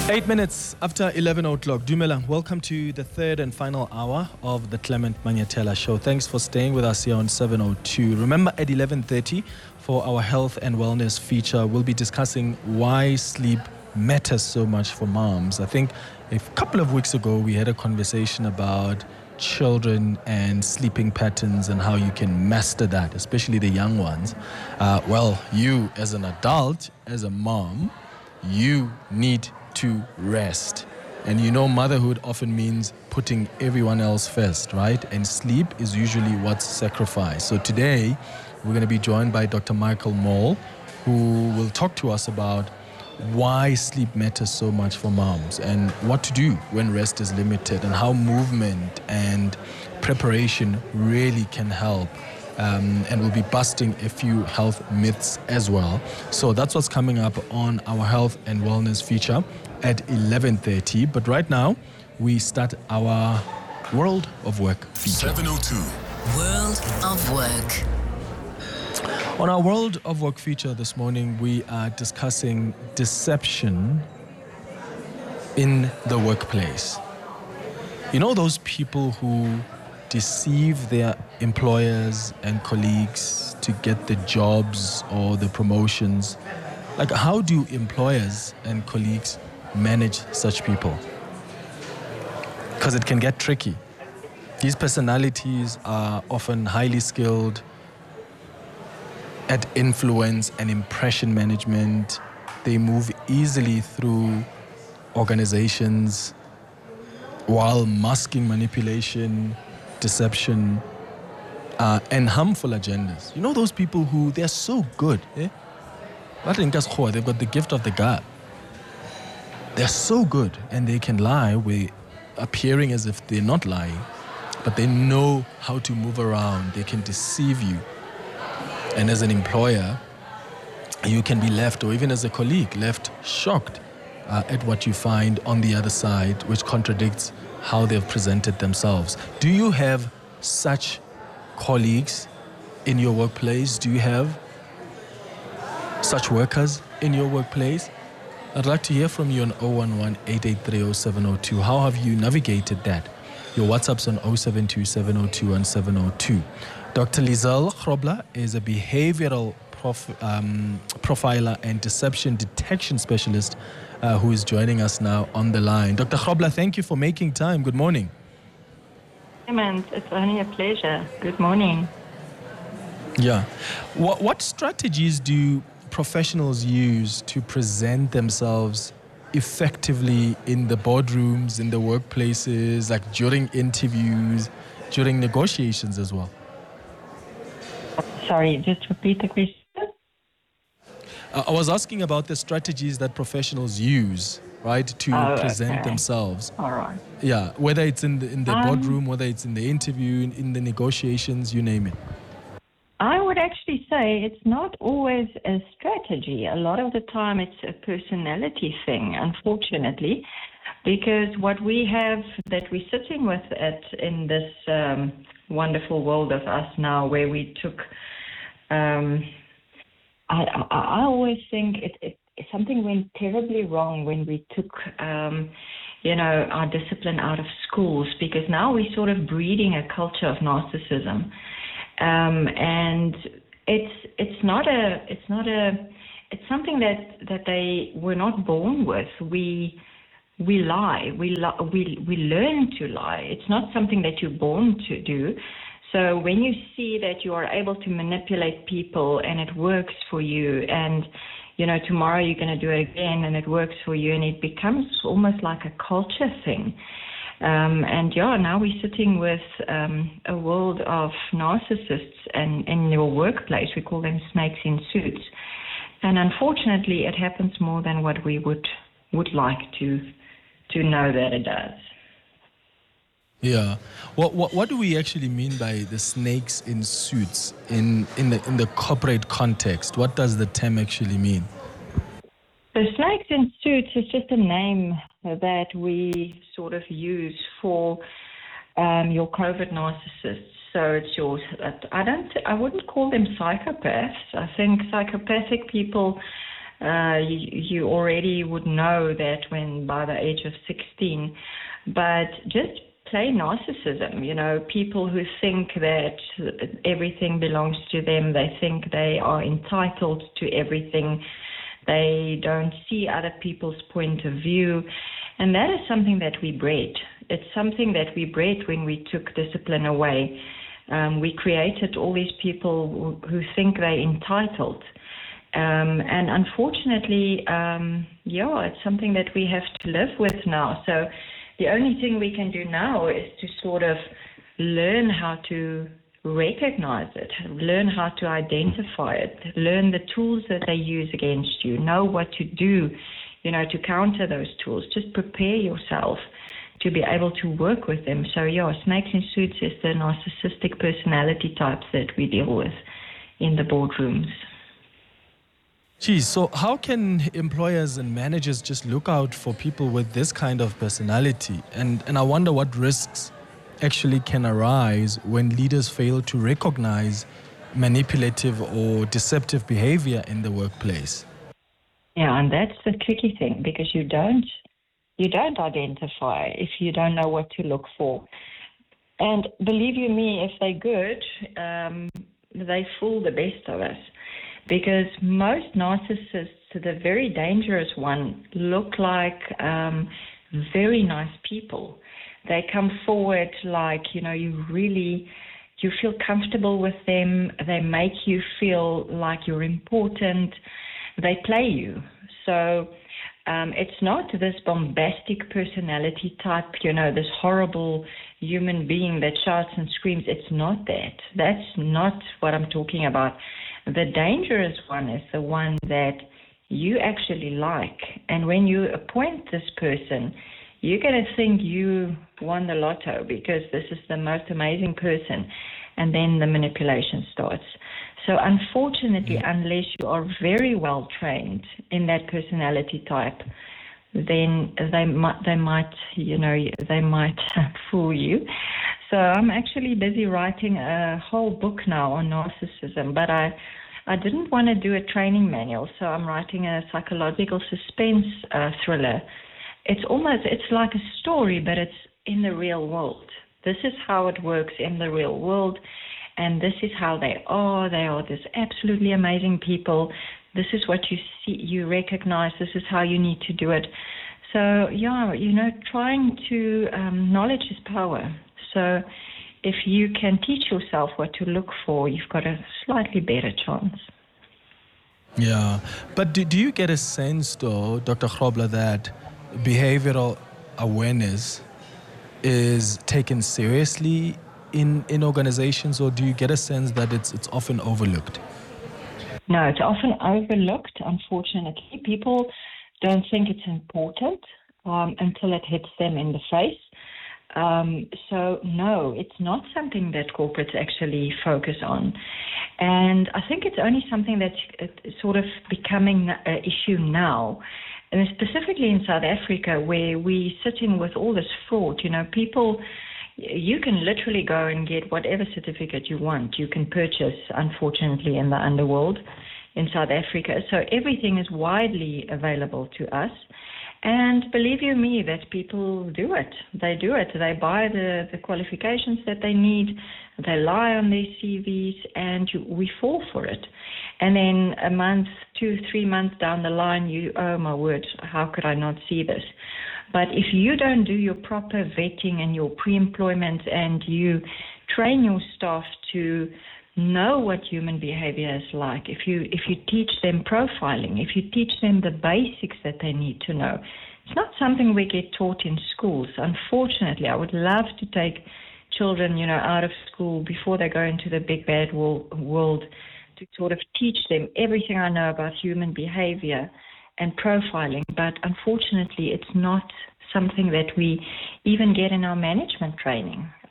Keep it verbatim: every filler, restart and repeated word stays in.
Eight minutes after eleven o'clock. Dumela, welcome to the third and final hour of the Clement Manyatela Show. Thanks for staying with us here on seven oh two. Remember, at eleven thirty, for our health and wellness feature, we'll be discussing why sleep matters so much for moms. I think a couple of weeks ago, we had a conversation about children and sleeping patterns and how you can master that, especially the young ones. Uh, well, you as an adult, as a mom, you need to rest. And you know, motherhood often means putting everyone else first, right? And sleep is usually what's sacrificed. So today, we're going to be joined by Doctor Michael Mole, who will talk to us about why sleep matters so much for moms and what to do when rest is limited and how movement and preparation really can help. Um, and we'll be busting a few health myths as well. So that's what's coming up on our health and wellness feature at eleven thirty. But right now, we start our World of Work feature. seven oh two. World of Work. On our World of Work feature this morning, we are discussing deception in the workplace. You know those people who deceive their employers and colleagues to get the jobs or the promotions? Like, how do employers and colleagues manage such people? Because it can get tricky. These personalities are often highly skilled at influence and impression management. They move easily through organizations while masking manipulation, deception, uh, and harmful agendas. You know those people who, they're so good. Eh? They've got the gift of the gab. They're so good and they can lie with appearing as if they're not lying, but they know how to move around. They can deceive you. And as an employer, you can be left, or even as a colleague, left shocked uh, at what you find on the other side, which contradicts how they've presented themselves. Do you have such colleagues in your workplace? Do you have such workers in your workplace? I'd like to hear from you on oh one one, eight eight three, oh seven oh two. How have you navigated that? Your WhatsApp's on oh seven two, seven oh two, one seven oh two. Doctor Lizel Grobler is a behavioral prof, um, profiler and deception detection specialist uh, who is joining us now on the line. Doctor Grobler, thank you for making time. Good morning. Clement, it's only a pleasure. Good morning. Yeah. What, what strategies do professionals use to present themselves effectively in the boardrooms, in the workplaces, like during interviews, during negotiations as well? Sorry, just repeat the question. Uh, I was asking about the strategies that professionals use, right, to Oh, present okay. themselves. All right. Yeah, whether it's in the, in the Um, boardroom, whether it's in the interview, in, in the negotiations, you name it. I would actually say it's not always a strategy. A lot of the time it's a personality thing, unfortunately, because what we have that we're sitting with at in this um, wonderful world of us now, where we took, um, I, I, I always think it, it something went terribly wrong when we took, um, you know, our discipline out of schools, because now we're sort of breeding a culture of narcissism. Um, and it's it's not a it's not a it's something that, that they were not born with. We we lie. We li- we we learn to lie. It's not something that you're born to do. So when you see that you are able to manipulate people and it works for you, and you know tomorrow you're going to do it again and it works for you, and it becomes almost like a culture thing. Um, and yeah, now we're sitting with um, a world of narcissists, and in your workplace, we call them snakes in suits. And unfortunately, it happens more than what we would would like to to know that it does. Yeah. What what what do we actually mean by the snakes in suits in, in the in the corporate context? What does the term actually mean? The snakes in suits is just a name that we sort of use for um, your COVID narcissists. So it's yours. I don't. I wouldn't call them psychopaths. I think psychopathic people uh, you, you already would know that when by the age of sixteen. But just plain narcissism, you know, people who think that everything belongs to them, they think they are entitled to everything, they don't see other people's point of view, and that is something that we bred. It's something that we bred when we took discipline away. Um, we created all these people who, who think they're entitled. Um, and unfortunately, um, yeah, it's something that we have to live with now. So the only thing we can do now is to sort of learn how to recognize it, learn how to identify it, learn the tools that they use against you, know what to do, you know, to counter those tools. Just prepare yourself to be able to work with them. So, yeah, snakes in suits is the narcissistic personality types that we deal with in the boardrooms. Geez, so how can employers and managers just look out for people with this kind of personality? And and I wonder what risks actually can arise when leaders fail to recognize manipulative or deceptive behavior in the workplace. Yeah, and that's the tricky thing, because you don't you don't identify if you don't know what to look for. And believe you me, if they're good, um, they fool the best of us. Because most narcissists, the very dangerous one, look like um, very nice people. They come forward like, you know, you really, you feel comfortable with them. They make you feel like you're important. They play you. So um, it's not this bombastic personality type, you know, this horrible human being that shouts and screams. It's not that. That's not what I'm talking about. The dangerous one is the one that you actually like. And when you appoint this person, you're going to think you won the lotto because this is the most amazing person. And then the manipulation starts. So unfortunately, yeah. unless you are very well trained in that personality type, then they might, they might, you know, they might fool you. So I'm actually busy writing a whole book now on narcissism, but I, I didn't want to do a training manual, so I'm writing a psychological suspense uh, thriller. It's almost, it's like a story, but it's in the real world. This is how it works in the real world, and this is how they are. They are this absolutely amazing people. This is what you see, you recognize. This is how you need to do it. So, yeah, you know, trying to, um, knowledge is power. So if you can teach yourself what to look for, you've got a slightly better chance. Yeah, but do, do you get a sense, though, Doctor Grobler, that behavioral awareness is taken seriously in, in organizations, or do you get a sense that it's it's often overlooked? No, it's often overlooked, unfortunately. People don't think it's important um, until it hits them in the face. Um, so, no, it's not something that corporates actually focus on. And I think it's only something that's sort of becoming an issue now, and specifically in South Africa, where we sit in with all this fraud. You know, people, you can literally go and get whatever certificate you want. You can purchase, unfortunately, in the underworld in South Africa. So everything is widely available to us. And believe you me, that people do it. They do it. They buy the, the qualifications that they need. They lie on their C Vs, and you, we fall for it. And then a month, two, three months down the line, you, oh my word, how could I not see this? But if you don't do your proper vetting and your pre-employment, and you train your staff to know what human behavior is like, if you if you teach them profiling, if you teach them the basics that they need to know. It's not something we get taught in schools. Unfortunately, I would love to take children, you know, out of school before they go into the big bad world, to sort of teach them everything I know about human behavior and profiling. But unfortunately, it's not something that we even get in our management training.